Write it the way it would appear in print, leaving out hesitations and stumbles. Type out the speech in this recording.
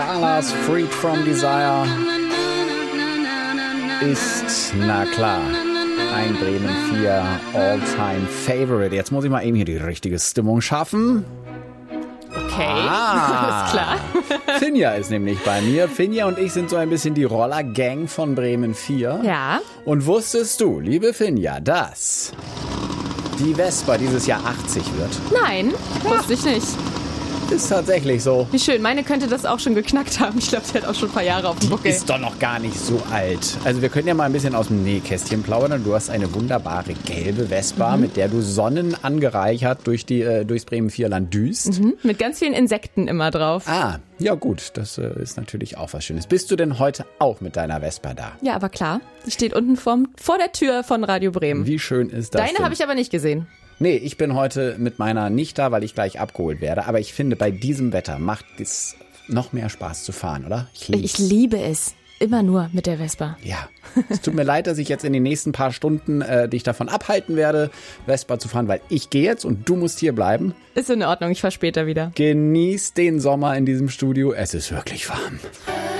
Carla's Freed from Desire ist, na klar, ein Bremen 4 All-Time Favorite. Jetzt muss ich mal eben hier die richtige Stimmung schaffen. Okay, alles klar. Finja ist nämlich bei mir. Finja und ich sind so ein bisschen die Roller-Gang von Bremen 4. Ja. Und wusstest du, liebe Finja, dass die Vespa dieses Jahr 80 wird? Nein, wusste ich nicht. Ist tatsächlich so. Wie schön, meine könnte das auch schon geknackt haben. Ich glaube, sie hat auch schon ein paar Jahre auf dem Buckel. Ist doch noch gar nicht so alt. Also wir können ja mal ein bisschen aus dem Nähkästchen plaudern. Du hast eine wunderbare gelbe Vespa, mit der du Sonnen angereichert durchs Bremen 4 Land düst. Mit ganz vielen Insekten immer drauf. Ah, ja gut, das ist natürlich auch was Schönes. Bist du denn heute auch mit deiner Vespa da? Ja, aber klar. Die steht unten vor der Tür von Radio Bremen. Wie schön ist das? Deine habe ich aber nicht gesehen. Nee, ich bin heute mit meiner nicht da, weil ich gleich abgeholt werde. Aber ich finde, bei diesem Wetter macht es noch mehr Spaß zu fahren, oder? Ich liebe es. Immer nur mit der Vespa. Ja, es tut mir leid, dass ich jetzt in den nächsten paar Stunden dich davon abhalten werde, Vespa zu fahren, weil ich gehe jetzt und du musst hier bleiben. Ist in Ordnung, ich fahre später wieder. Genieß den Sommer in diesem Studio. Es ist wirklich warm.